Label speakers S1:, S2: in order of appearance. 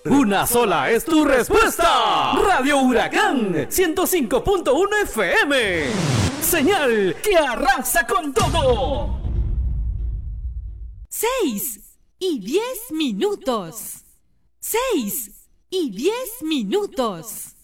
S1: Una sola es tu respuesta. Radio Huracán 105.1 FM. Señal que arrasa con todo.
S2: 6:10. 6:10.